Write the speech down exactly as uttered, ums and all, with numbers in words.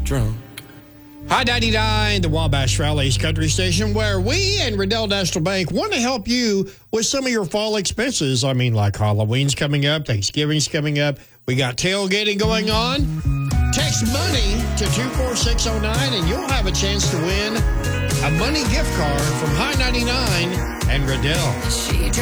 drunk. High ninety-nine, the Wabash Valley's country station, where we and Riddell National Bank want to help you with some of your fall expenses. I mean, like Halloween's coming up, Thanksgiving's coming up. We got tailgating going on. Text money to two four six oh nine, and you'll have a chance to win a money gift card from High ninety-nine and Riddell.